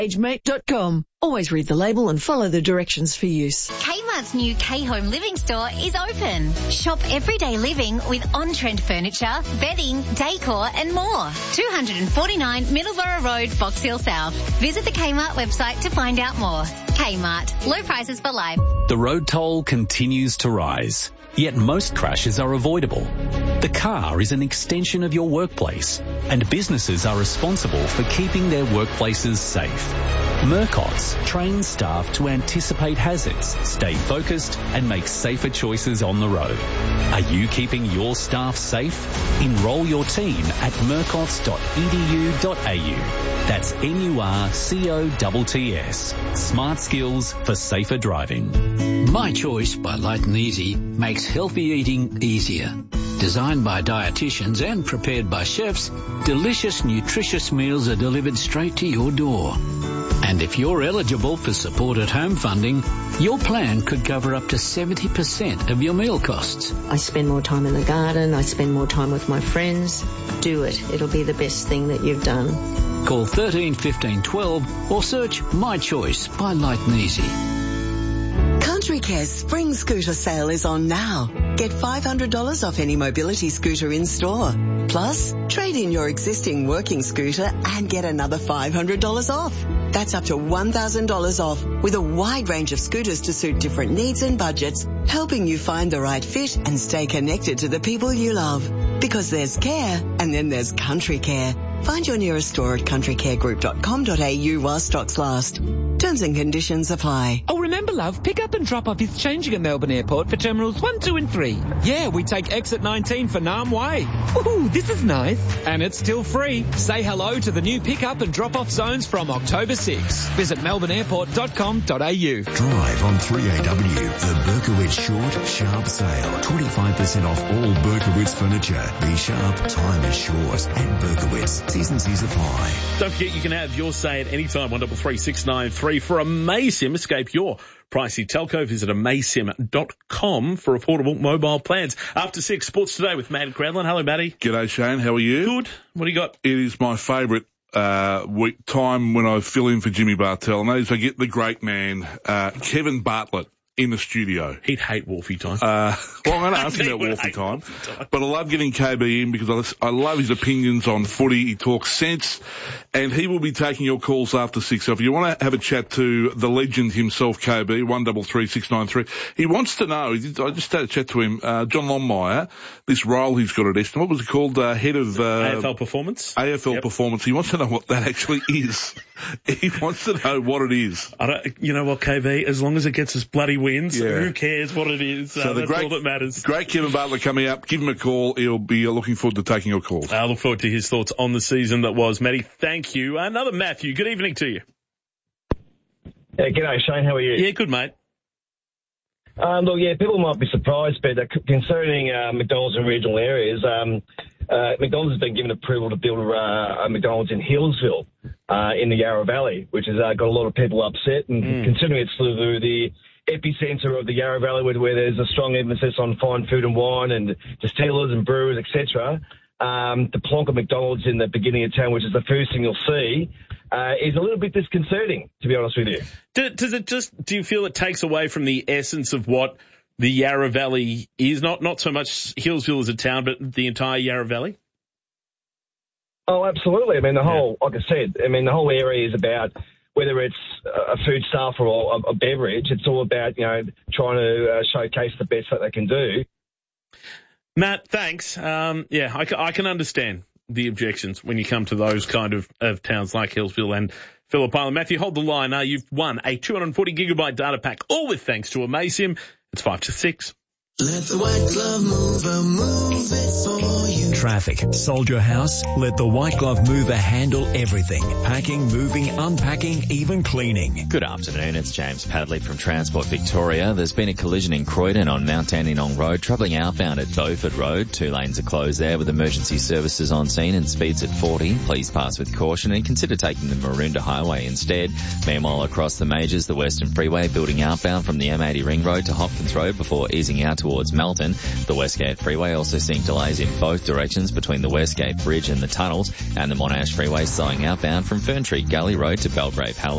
AgeMate.com. Always read the label and follow the directions for use. Kmart's new K-Home Living store is open. Shop everyday living with on-trend furniture, bedding, decor and more. 249 Middleborough Road, Fox Hill South. Visit the Kmart website to find out more. Kmart. Low prices for life. The road toll continues to rise, yet most crashes are avoidable. The car is an extension of your workplace, and businesses are responsible for keeping their workplaces safe. Murcott's trains staff to anticipate hazards, stay focused and make safer choices on the road. Are you keeping your staff safe? Enrol your team at murcotts.edu.au. That's MURCOTTS. Smart skills for safer driving. My Choice by Light and Easy makes healthy eating easier. Designed by dietitians and prepared by chefs, delicious, nutritious meals are delivered straight to your door. And if you're eligible for supported home funding, your plan could cover up to 70% of your meal costs. I spend more time in the garden. I spend more time with my friends. Do it. It'll be the best thing that you've done. Call 13 15 12 or search My Choice by Light and Easy. Country Care's spring scooter sale is on now. Get $500 off any mobility scooter in store. Plus, trade in your existing working scooter and get another $500 off. That's up to $1,000 off with a wide range of scooters to suit different needs and budgets, helping you find the right fit and stay connected to the people you love. Because there's care and then there's Country Care. Find your nearest store at countrycaregroup.com.au while stocks last. Terms and conditions apply. Oh, remember, love, pick up and drop off is changing at Melbourne Airport for Terminals 1, 2 and 3. Yeah, we take exit 19 for Nam Way. Ooh, this is nice. And it's still free. Say hello to the new pick up and drop off zones from October 6. Visit melbourneairport.com.au. Drive on 3AW, the Berkowitz Short, Sharp Sale. 25% off all Berkowitz furniture. Be sharp, time is short. And Berkowitz. T&Cs apply. Don't forget you can have your say at any time, 133693 for a Maysim. Escape your pricey telco. Visit amaysim.com for affordable mobile plans. After 6, Sports Today with Matt Cradlin. Hello, Matty. G'day, Shane. How are you? Good. What do you got? It is my favourite time when I fill in for Jimmy Bartell, and that is I get the great man, Kevin Bartlett, in the studio. He'd hate Wolfie time. Well, I'm going to ask him about Wolfie time, but I love getting KB in because I love his opinions on footy. He talks sense, and he will be taking your calls after 6. So if you want to have a chat to the legend himself, KB, 133693, he wants to know, I just had a chat to him, John Longmire, this role he's got at Eston, what was it called, head of... AFL Performance. AFL Performance. He wants to know what that actually is. He wants to know what it is. You know what, KB, as long as it gets us bloody wins, who cares what it is? So that's all that matters. Great Kevin Butler coming up. Give him a call. He'll be looking forward to taking your calls. I look forward to his thoughts on the season that was. Matty, thank you. Another Matthew. Good evening to you. Yeah, g'day, Shane. How are you? Yeah, good, mate. Look, people might be surprised, but concerning McDonald's in regional areas, McDonald's has been given approval to build a McDonald's in Hillsville in the Yarra Valley, which has got a lot of people upset. And considering it's through the epicentre of the Yarra Valley where there's a strong emphasis on fine food and wine and distillers and brewers, etc., the plonk of McDonald's in the beginning of town, which is the first thing you'll see, is a little bit disconcerting, to be honest with you. Do you feel it takes away from the essence of what the Yarra Valley is? Not so much Hillsville as a town, but the entire Yarra Valley? Oh, absolutely. I mean, the whole area is about, whether it's a food staff or a beverage, it's all about, trying to showcase the best that they can do. Matt, thanks. I can understand the objections when you come to those kind of towns like Hillsville and Phillip Island. Matthew, hold the line. You've won a 240 gigabyte data pack, all with thanks to Amaysim. It's 5 to 6. Let the white glove mover move it for you. Traffic. Sold your house? Let the White Glove Mover handle everything. Packing, moving, unpacking, even cleaning. Good afternoon. It's James Padley from Transport Victoria. There's been a collision in Croydon on Mount Dandenong Road, travelling outbound at Beaufort Road. 2 lanes are closed there with emergency services on scene and speeds at 40. Please pass with caution and consider taking the Maroondah Highway instead. Meanwhile, across the majors, the Western Freeway building outbound from the M80 Ring Road to Hopkins Road before easing out towards Melton. The Westgate Freeway also seeing delays in both directions between the Westgate Bridge and the tunnels, and the Monash Freeway slowing outbound from Ferntree Gully Road to Belgrave Halley.